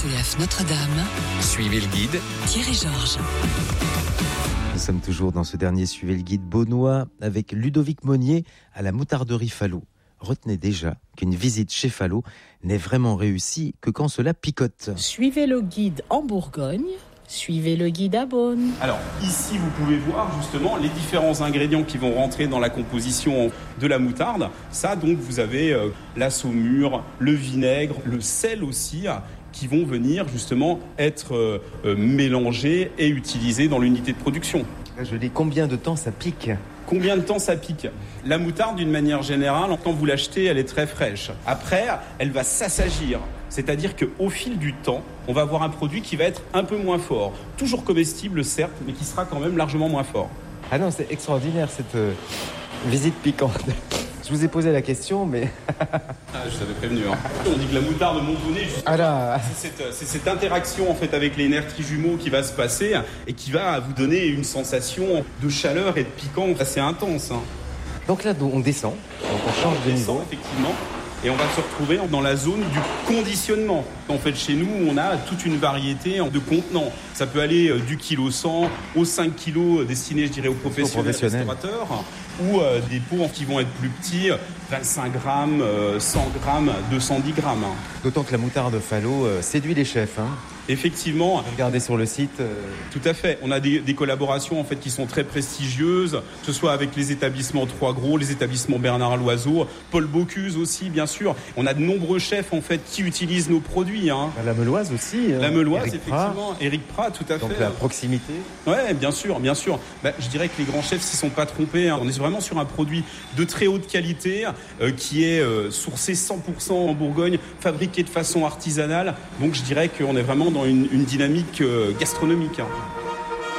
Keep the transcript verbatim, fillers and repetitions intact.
C F Notre-Dame. Suivez le guide. Thierry Georges. Nous sommes toujours dans ce dernier Suivez le guide beaunois avec Ludovic Monnier à la moutarderie Falot. Retenez déjà qu'une visite chez Falot n'est vraiment réussie que quand cela picote. Suivez le guide en Bourgogne. Suivez le guide à Beaune. Alors ici vous pouvez voir justement les différents ingrédients qui vont rentrer dans la composition de la moutarde. Ça donc vous avez euh, la saumure, le vinaigre, le sel aussi qui vont venir justement être euh, euh, mélangés et utilisés dans l'unité de production. Je dis combien de temps ça pique ? Combien de temps ça pique ? La moutarde, d'une manière générale, quand vous l'achetez, elle est très fraîche. Après, elle va s'assagir. C'est-à-dire qu'au fil du temps, on va avoir un produit qui va être un peu moins fort. Toujours comestible, certes, mais qui sera quand même largement moins fort. Ah non, c'est extraordinaire cette euh, visite piquante. Je vous ai posé la question, mais... ah, je t'avais prévenu. Hein. On dit que la moutarde monte au nez. Ah là. C'est cette, c'est cette interaction en fait avec les nerfs trijumeaux qui va se passer et qui va vous donner une sensation de chaleur et de piquant assez intense. Hein. Donc là, on descend, donc on change on de descend, niveau. Effectivement. Et on va se retrouver dans la zone du conditionnement. En fait, chez nous, on a toute une variété de contenants. Ça peut aller du kilo cent au cinq kilos destinés, je dirais, aux professionnels, professionnels. restaurateurs, ou euh, des pots qui vont être plus petits, vingt-cinq grammes, euh, cent grammes, deux cent dix grammes. D'autant que la moutarde Falot euh, séduit les chefs. Hein. Effectivement. Regardez sur le site. Euh... Tout à fait. On a des, des collaborations en fait qui sont très prestigieuses, que ce soit avec les établissements Trois Gros, les établissements Bernard Loiseau, Paul Bocuse aussi, bien sûr. On a de nombreux chefs en fait qui utilisent nos produits. Hein. La Meuloise aussi. La Meuloise, Éric effectivement. Prat. Éric Prat, tout à Donc fait. la proximité. Ouais, bien sûr, bien sûr. Bah, je dirais que les grands chefs s'y sont pas trompés. Hein. On est vraiment sur un produit de très haute qualité euh, qui est euh, sourcé cent pour cent en Bourgogne, fabriqué de façon artisanale. Donc je dirais qu'on est vraiment dans une, une dynamique euh, gastronomique. Hein.